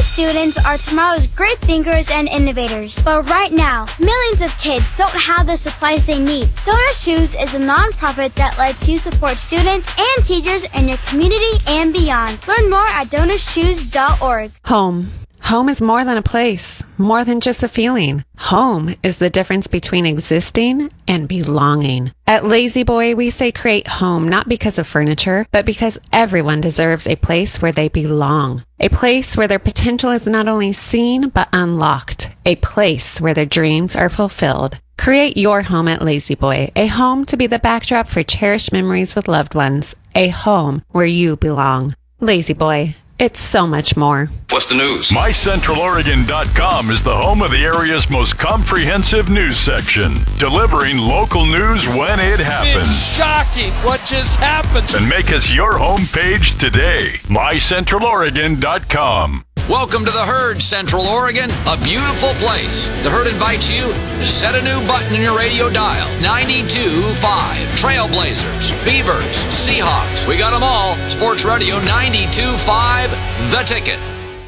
students are tomorrow's great thinkers and innovators. But right now, millions of kids don't have the supplies they need. Donor Shoes is a nonprofit that lets you support students and teachers in your community and beyond. Learn more at DonorsShoes.org. Home. Home is more than a place, more than just a feeling. Home is the difference between existing and belonging. At Lazy Boy, we say create home not because of furniture, but because everyone deserves a place where they belong. A place where their potential is not only seen, but unlocked. A place where their dreams are fulfilled. Create your home at Lazy Boy, a home to be the backdrop for cherished memories with loved ones. A home where you belong. Lazy Boy. It's so much more. What's the news? MyCentralOregon.com is the home of the area's most comprehensive news section, delivering local news when it happens. It's shocking what just happened. And make us your homepage today. MyCentralOregon.com. Welcome to the Herd, Central Oregon, a beautiful place. The Herd invites you to set a new button in your radio dial. 92.5. Trailblazers, Beavers, Seahawks. We got them all. Sports Radio 92.5, The Ticket.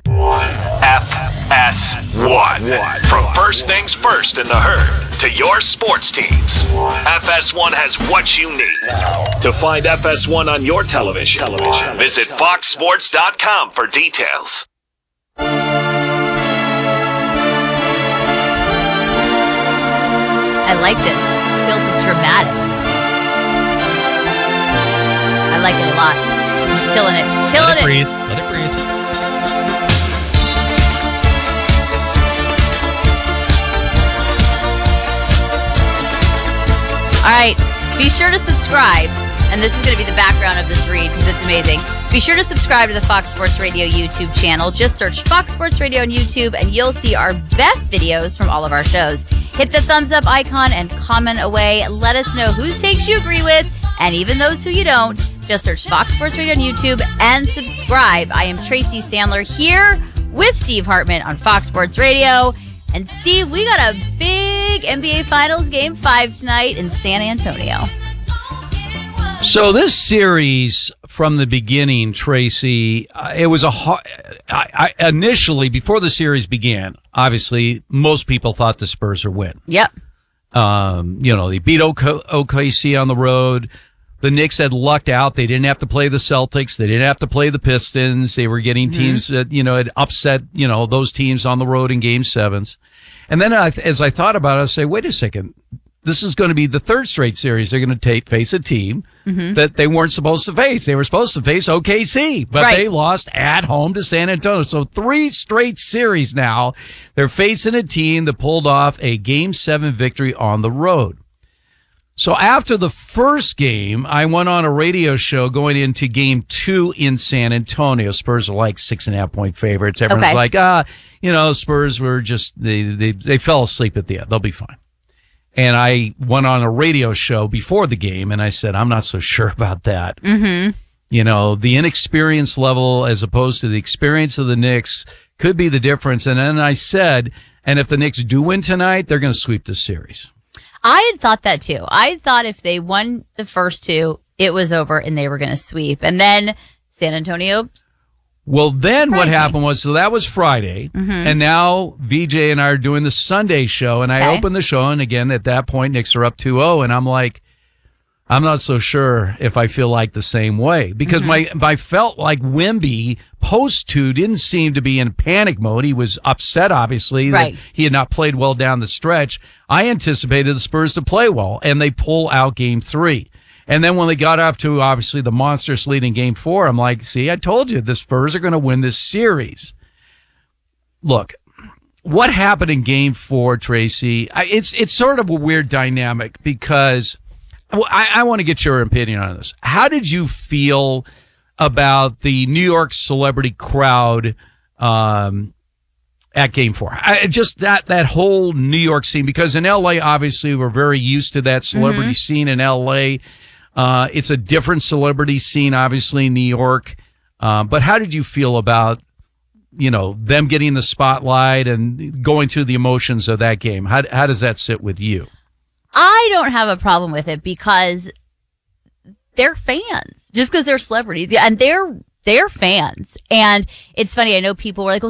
FS1. From first things first in the Herd to your sports teams. FS1 has what you need. To find FS1 on your television, visit foxsports.com for details. I like this. It feels dramatic. I like it a lot. Killing it. Killing it. Breathe. Let it breathe. All right. Be sure to subscribe. And this is going to be the background of this read because it's amazing. Be sure to subscribe to the Fox Sports Radio YouTube channel. Just search Fox Sports Radio on YouTube and you'll see our best videos from all of our shows. Hit the thumbs up icon and comment away. Let us know whose takes you agree with and even those who you don't. Just search Fox Sports Radio on YouTube and subscribe. I am Tracy Sandler here with Steve Hartman on Fox Sports Radio. And Steve, we got a big NBA Finals Game 5 tonight in San Antonio. So this series from the beginning, Tracy, it was a hard, initially, before the series began, obviously, most people thought the Spurs would win. Yep. They beat OKC on the road. The Knicks had lucked out. They didn't have to play the Celtics. They didn't have to play the Pistons. They were getting teams that, had upset, those teams on the road in game sevens. And then as I thought about it, I say, wait a second. This is going to be the third straight series. They're going to face a team that they weren't supposed to face. They were supposed to face OKC, but they lost at home to San Antonio. So 3 straight series now. They're facing a team that pulled off a Game 7 victory on the road. So after the first game, I went on a radio show going into Game 2 in San Antonio. Spurs are like 6.5-point favorites. Everyone's like, Spurs were just, they fell asleep at the end. They'll be fine. And I went on a radio show before the game, and I said, I'm not so sure about that. The inexperience level as opposed to the experience of the Knicks could be the difference. And then I said, and if the Knicks do win tonight, they're going to sweep this series. I had thought that too. I thought if they won the first 2, it was over and they were going to sweep. And then San Antonio. Well, then what happened was, so that was Friday, and now VJ and I are doing the Sunday show, and I opened the show, and again, at that point, Knicks are up 2-0, and I'm like, I'm not so sure if I feel like the same way, because I felt like Wemby, post-2, didn't seem to be in panic mode. He was upset, obviously, that he had not played well down the stretch. I anticipated the Spurs to play well, and they pull out Game 3. And then when they got off to, obviously, the monstrous lead in Game 4, I'm like, see, I told you, the Spurs are going to win this series. Look, what happened in Game 4, Tracy, it's sort of a weird dynamic because I want to get your opinion on this. How did you feel about the New York celebrity crowd at Game 4? Just that whole New York scene, because in L.A., obviously, we're very used to that celebrity scene in L.A., it's a different celebrity scene, obviously, in New York. But how did you feel about, them getting the spotlight and going through the emotions of that game? How does that sit with you? I don't have a problem with it because they're fans. Just because they're celebrities. And they're fans. And it's funny, I know people were like,